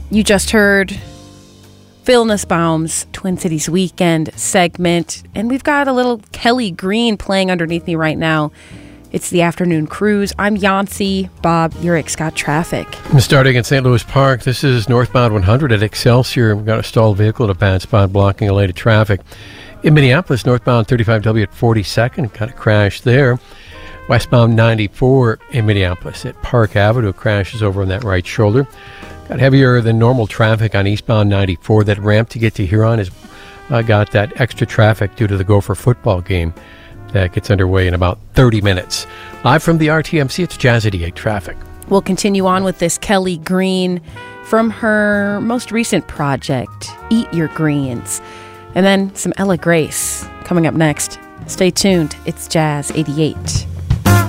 You just heard Phil Nussbaum's Twin Cities Weekend segment, and we've got a little Kelly Green playing underneath me right now. It's the Afternoon Cruise. I'm Yancey. Bob Urick's got traffic. Starting at St. Louis Park, this is northbound 100 at Excelsior. We've got a stalled vehicle at a bad spot blocking a lane of traffic. In Minneapolis, northbound 35W at 42nd, got a crash there. Westbound 94 in Minneapolis at Park Avenue, crashes over on that right shoulder. Got heavier than normal traffic on eastbound 94. That ramp to get to Huron has got that extra traffic due to the Gopher football game that gets underway in about 30 minutes. Live from the RTMC, it's Jazz 88 traffic. We'll continue on with this Kelly Green from her most recent project, Eat Your Greens. And then some Ella Grace coming up next. Stay tuned. It's Jazz 88.